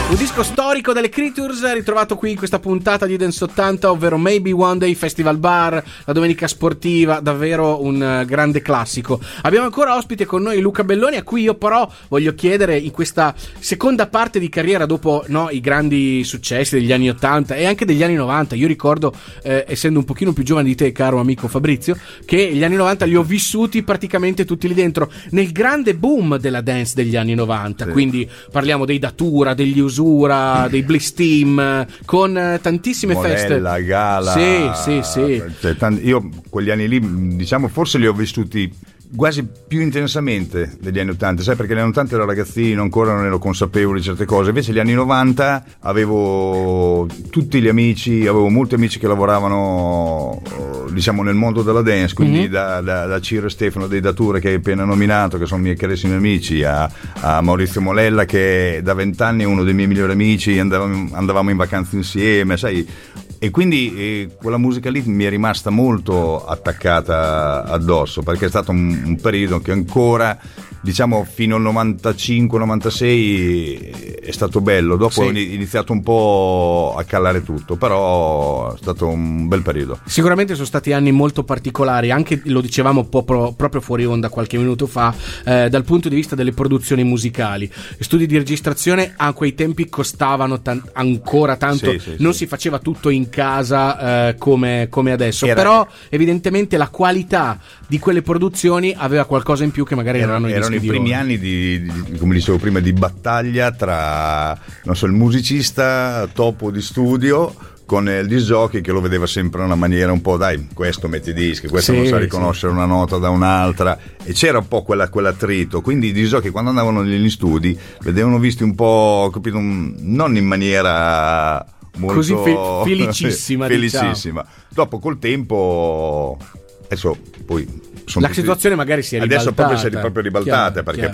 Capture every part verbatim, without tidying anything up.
Un disco storico delle Creatures ritrovato qui in questa puntata di Dance ottanta, ovvero Maybe One Day Festival Bar, la domenica sportiva, davvero un grande classico. Abbiamo ancora ospite con noi Luca Belloni, a cui io però voglio chiedere, in questa seconda parte di carriera, dopo no, i grandi successi degli anni ottanta e anche degli anni novanta. Io ricordo, eh, essendo un pochino più giovane di te, caro amico Fabrizio, che gli anni novanta li ho vissuti praticamente tutti lì dentro, nel grande boom della dance degli anni novanta. Sì. Quindi parliamo dei Datura, degli Usura, dei Bliss Team, con tantissime Morella, feste. Gala. Sì, sì, sì. Cioè, tanti, io quegli anni lì, diciamo, forse li ho vissuti quasi più intensamente degli anni ottanta, sai, perché negli anni ottanta ero ragazzino, ancora non ero consapevole di certe cose. Invece gli anni novanta avevo tutti gli amici, avevo molti amici che lavoravano, diciamo, nel mondo della dance, quindi mm-hmm. da, da, da Ciro e Stefano dei Datura, che hai appena nominato, che sono miei carissimi amici, a, a Maurizio Molella, che da vent'anni è uno dei miei migliori amici, andavamo, andavamo in vacanza insieme, sai. E quindi eh, quella musica lì mi è rimasta molto attaccata addosso, perché è stato un, un periodo che ancora, diciamo, fino al novantacinque novantasei è stato bello. Dopo sì. Ho iniziato un po' a calare tutto, però è stato un bel periodo. Sicuramente sono stati anni molto particolari, anche lo dicevamo proprio, proprio fuori onda qualche minuto fa, eh, dal punto di vista delle produzioni musicali. Studi di registrazione a quei tempi costavano tan- ancora tanto, sì, sì, non sì. si faceva tutto in casa eh, come, come adesso. Era, però evidentemente la qualità di quelle produzioni aveva qualcosa in più che magari erano, erano i erano i primi anni di, di, come dicevo prima, di battaglia tra, non so, il musicista topo di studio con il disc jockey che lo vedeva sempre in una maniera un po', dai, questo mette i dischi, questo sì, non sa riconoscere sì. una nota da un'altra, e c'era un po' quella, quell'attrito. Quindi i disc jockey, quando andavano negli studi, vedevano visti un po', capito, un, non in maniera molto così fe- felicissima felicissima. Diciamo. Dopo col tempo, adesso poi la tutti, situazione magari si è ribaltata. Adesso proprio si è proprio ribaltata, chiaro, perché chiaro,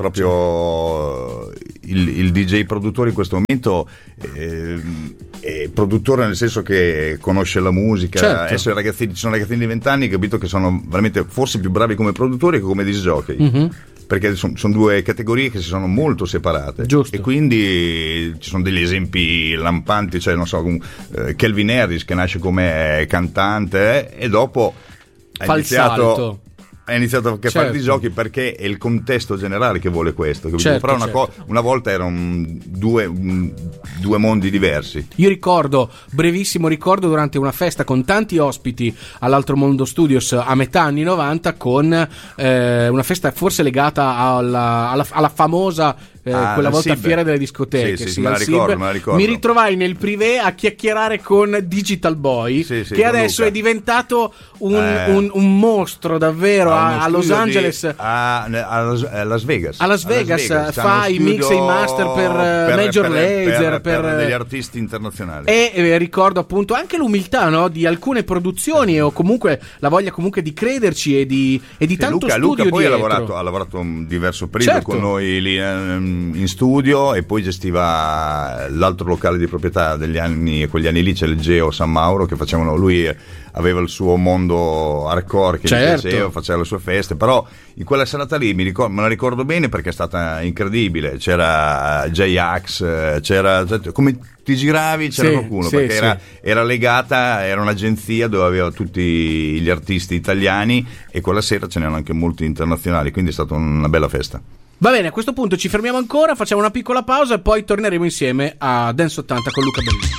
proprio il, il D J produttore in questo momento eh, è produttore nel senso che conosce la musica. Certo. Adesso i ragazzini, ci sono ragazzini di vent'anni, capito, che sono veramente forse più bravi come produttori che come disc jockey. Mm-hmm. Perché sono, sono due categorie che si sono molto separate. Giusto. E quindi ci sono degli esempi lampanti, cioè non so, eh, Calvin Harris che nasce come cantante eh, e dopo ha iniziato ha iniziato a certo. fare di giochi, perché è il contesto generale che vuole questo. Certo, però una, certo. co- una volta erano due, due mondi diversi. Io ricordo, brevissimo ricordo, durante una festa con tanti ospiti all'Altro Mondo Studios a metà anni novanta, con eh, una festa forse legata alla, alla, alla famosa Eh, ah, quella volta Sib. Fiera delle discoteche, sì, sì, sì, me la ricordo, me la ricordo. Mi ritrovai nel privé a chiacchierare con Digital Boy, sì, sì, che adesso Luca. È diventato un, eh, un, un mostro davvero a, a Los Angeles, di, a, a Las Vegas. A Las Vegas, a Las Vegas fa i mix e i master per, per Major per, Lazer, per, per degli artisti internazionali. E eh, ricordo appunto anche l'umiltà, no, di alcune produzioni, o comunque la voglia comunque di crederci e di, e di sì, tanto Luca, studio Luca poi dietro. ha lavorato, ha lavorato un diverso periodo certo. con noi lì in studio, e poi gestiva l'altro locale di proprietà degli anni, quegli anni lì c'è il Geo San Mauro, che facevano, lui aveva il suo mondo hardcore che certo. gli piaceva, faceva le sue feste, però in quella serata lì mi ricordo, me la ricordo bene perché è stata incredibile. C'era J-Ax, c'era, come ti giravi c'era sì, qualcuno sì, perché sì. Era, era legata, era un'agenzia dove aveva tutti gli artisti italiani, e quella sera ce n'erano anche molti internazionali, quindi è stata una bella festa. Va bene, a questo punto ci fermiamo ancora, facciamo una piccola pausa e poi torneremo insieme a Dance ottanta con Luca Belloni.